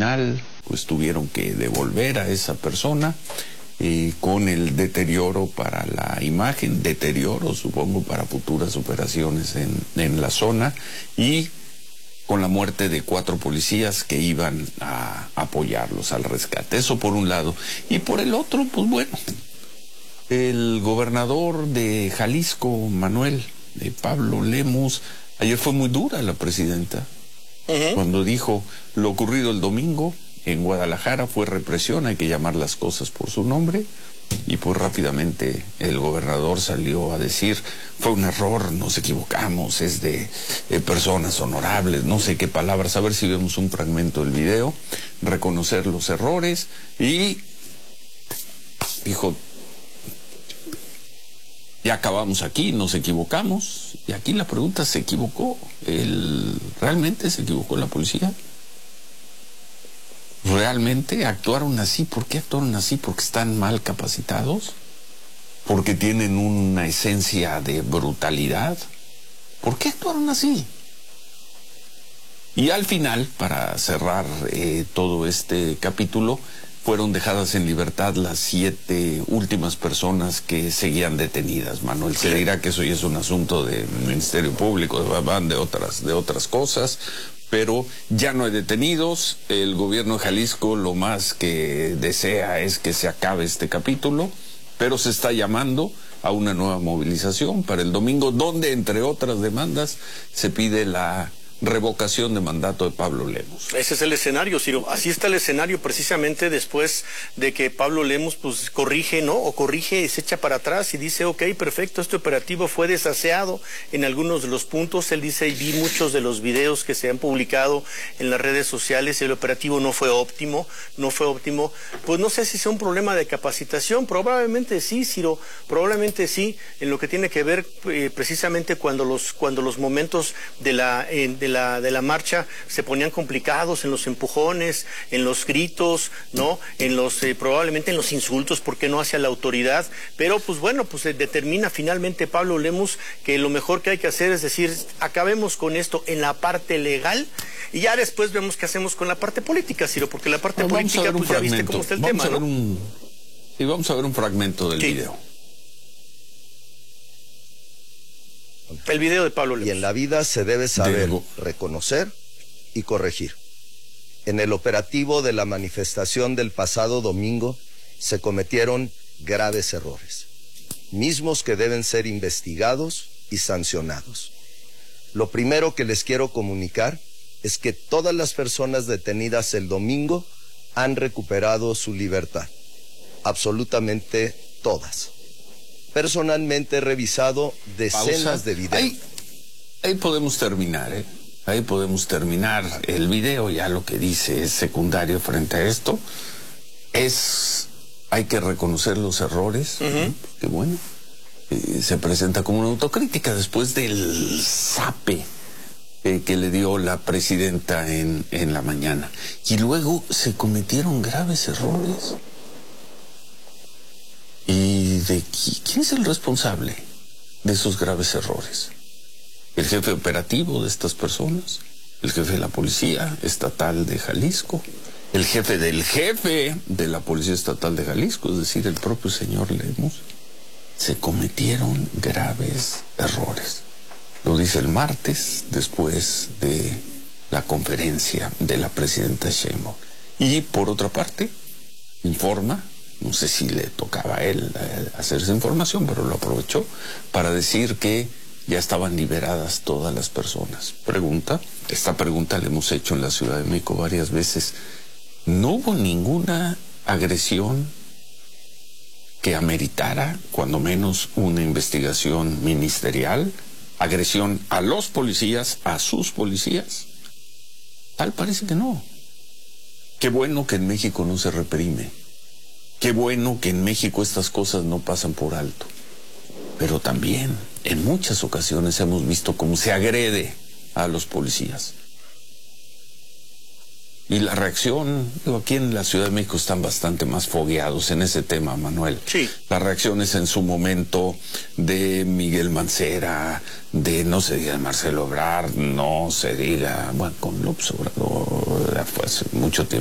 final pues tuvieron que devolver a esa persona con el deterioro para la imagen, deterioro supongo para futuras operaciones en la zona, y con la muerte de 4 policías que iban a apoyarlos al rescate. Eso por un lado. Y por el otro, pues bueno, el gobernador de Jalisco, Manuel, Pablo Lemus, ayer fue muy dura la presidenta. Cuando dijo lo ocurrido el domingo en Guadalajara fue represión, hay que llamar las cosas por su nombre, y pues rápidamente el gobernador salió a decir fue un error, nos equivocamos, es de personas honorables, no sé qué palabras, a ver si vemos un fragmento del video, reconocer los errores, y dijo ya acabamos aquí, nos equivocamos. Y aquí la pregunta, ¿se equivocó? ¿Realmente se equivocó la policía? ¿Realmente actuaron así? ¿Por qué actuaron así? ¿Porque están mal capacitados? ¿Porque tienen una esencia de brutalidad? ¿Por qué actuaron así? Y al final, para cerrar todo este capítulo, fueron dejadas en libertad las 7 últimas personas que seguían detenidas. Manuel, se dirá que eso ya es un asunto del Ministerio Público, de otras cosas, pero ya no hay detenidos. El gobierno de Jalisco lo más que desea es que se acabe este capítulo, pero se está llamando a una nueva movilización para el domingo, donde, entre otras demandas, se pide la revocación de mandato de Pablo Lemus. Ese es el escenario, Ciro. Así está el escenario precisamente después de que Pablo Lemus pues corrige, ¿no? O corrige, se echa para atrás y dice, ok, perfecto, este operativo fue desaseado en algunos de los puntos. Él dice, vi muchos de los videos que se han publicado en las redes sociales, el operativo no fue óptimo. Pues no sé si sea un problema de capacitación, probablemente sí, Ciro, probablemente sí, en lo que tiene que ver precisamente cuando los momentos de la marcha se ponían complicados, en los empujones, en los gritos, ¿no? En los probablemente en los insultos, ¿por qué no hacia la autoridad? Pero pues bueno, pues determina finalmente Pablo Lemus que lo mejor que hay que hacer es decir, acabemos con esto en la parte legal y ya después vemos qué hacemos con la parte política, Ciro, porque la parte política pues ya viste cómo está el tema, ¿no? Y vamos a ver un fragmento del video. El video de Pablo Lemus. Y en la vida se debe saber reconocer y corregir. En el operativo de la manifestación del pasado domingo se cometieron graves errores, mismos que deben ser investigados y sancionados. Lo primero que les quiero comunicar es que todas las personas detenidas el domingo han recuperado su libertad. Absolutamente todas. Personalmente he revisado decenas de videos. Ahí podemos terminar, ¿eh? Ahí podemos terminar el video. Ya lo que dice es secundario frente a esto. Hay que reconocer los errores. Que bueno, se presenta como una autocrítica después del zape que le dio la presidenta en la mañana. Y luego se cometieron graves errores. ¿Y de quién es el responsable de esos graves errores? ¿El jefe operativo de estas personas? ¿El jefe de la Policía Estatal de Jalisco? ¿El jefe de la Policía Estatal de Jalisco? Es decir, el propio señor Lemus. Se cometieron graves errores. Lo dice el martes, después de la conferencia de la presidenta Sheinbaum. Y por otra parte, informa, no sé si le tocaba a él hacer esa información, pero lo aprovechó para decir que ya estaban liberadas todas las personas. Esta pregunta la hemos hecho en la Ciudad de México varias veces. ¿No hubo ninguna agresión que ameritara, cuando menos, una investigación ministerial? ¿Agresión a los policías, a sus policías? Tal parece que no. Qué bueno que en México no se reprime. Qué bueno que en México estas cosas no pasan por alto. Pero también, en muchas ocasiones hemos visto cómo se agrede a los policías. Y la reacción, aquí en la Ciudad de México están bastante más fogueados en ese tema, Manuel. Sí. Las reacciones en su momento de Miguel Mancera, de no se diga Marcelo Ebrard, no se diga, bueno, con López Obrador, fue hace mucho tiempo.